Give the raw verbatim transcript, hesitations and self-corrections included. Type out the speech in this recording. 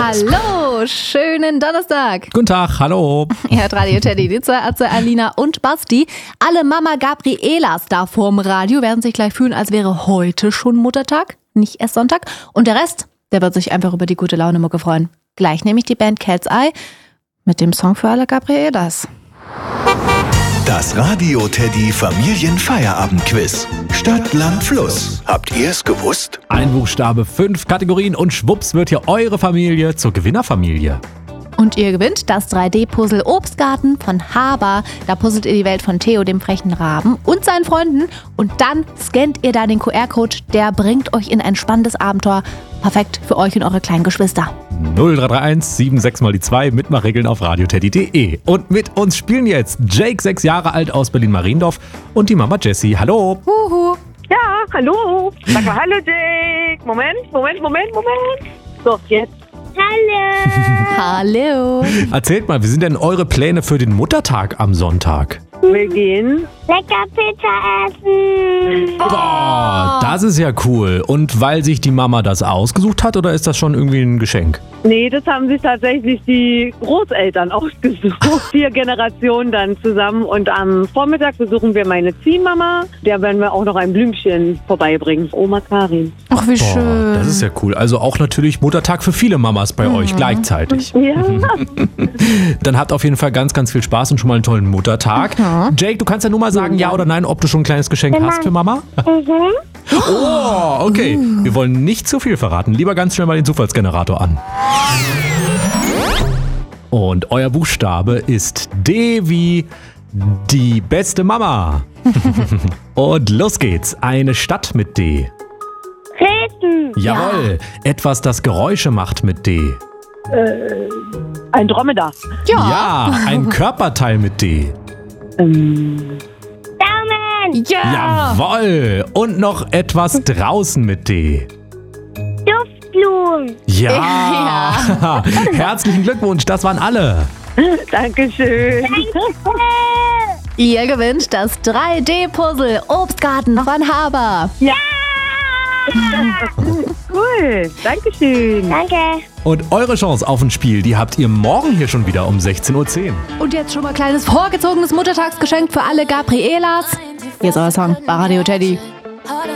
Hallo, schönen Donnerstag. Guten Tag, hallo. Ihr hört Radio Teddy, die zwei Atze, Alina und Basti. Alle Mama Gabrielas da vorm Radio werden sich gleich fühlen, als wäre heute schon Muttertag, nicht erst Sonntag. Und der Rest, der wird sich einfach über die gute Laune-Mucke freuen. Gleich nehme ich die Band Cat's Eye mit dem Song für alle Gabrielas. Das Radio Teddy Familienfeierabend-Quiz. Stadt, Land, Fluss. Habt ihr es gewusst? Ein Buchstabe, fünf Kategorien und schwupps wird hier eure Familie zur Gewinnerfamilie. Und ihr gewinnt das drei D-Puzzle Obstgarten von Haber. Da puzzelt ihr die Welt von Theo, dem frechen Raben, und seinen Freunden. Und dann scannt ihr da den Q R-Code. Der bringt euch in ein spannendes Abenteuer. Perfekt für euch und eure kleinen Geschwister. null drei drei eins sieben sechs mal die zwei, Mitmachregeln auf radioteddy punkt de. Und mit uns spielen jetzt Jake, sechs Jahre alt aus Berlin-Mariendorf, und die Mama Jessie. Hallo. Huhu. Ja, hallo. Sag mal hallo, Jake. Moment, Moment, Moment, Moment. So, jetzt. Hallo. Hallo. Erzählt mal, wie sind denn eure Pläne für den Muttertag am Sonntag? Wir gehen. Lecker Pizza essen. Boah, das ist ja cool. Und weil sich die Mama das ausgesucht hat, oder ist das schon irgendwie ein Geschenk? Nee, das haben sich tatsächlich die Großeltern ausgesucht. Vier Generationen dann zusammen. Und am Vormittag besuchen wir meine Ziehmama. Der werden wir auch noch ein Blümchen vorbeibringen. Oma Karin. Ach, wie Boah, schön. das ist ja cool. Also auch natürlich Muttertag für viele Mamas bei euch gleichzeitig. Ja. Dann habt auf jeden Fall ganz, ganz viel Spaß und schon mal einen tollen Muttertag. Ja. Jake, du kannst ja nur mal sagen, ja oder nein, ob du schon ein kleines Geschenk hast für Mama? Mhm. Oh, okay. Wir wollen nicht zu viel verraten. Lieber ganz schnell mal den Zufallsgenerator an. Und euer Buchstabe ist D wie die beste Mama. Und los geht's. Eine Stadt mit D. Dresden. Jawohl. Etwas, das Geräusche macht mit D. Ein Dromedar. Ja, ein Körperteil mit D. Ähm, Daumen. Ja. Jawohl. Und noch etwas draußen mit D. Duftblumen. Ja. Herzlichen Glückwunsch, das waren alle. Dankeschön. Ihr gewinnt das drei D-Puzzle Obstgarten von Haber. Ja. Cool. Dankeschön. Danke. Und eure Chance auf ein Spiel, die habt ihr morgen hier schon wieder um sechzehn Uhr zehn. Und jetzt schon mal kleines vorgezogenes Muttertagsgeschenk für alle Gabrielas. Hier ist euer Song bei Radio Teddy.